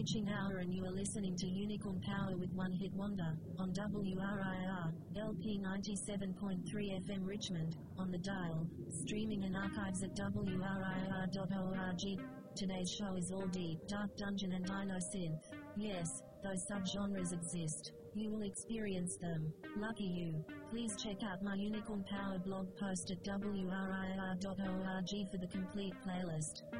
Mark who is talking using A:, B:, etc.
A: witching hour and you are listening to Unicorn Power with One Hit Wonder, on WRIR, LP 97.3 FM Richmond, on the dial, streaming and archives at WRIR.org. Today's show is all deep, dark dungeon and dino synth. Yes, those subgenres exist. You will experience them. Lucky you. Please check out my Unicorn Power blog post at WRIR.org for the complete playlist.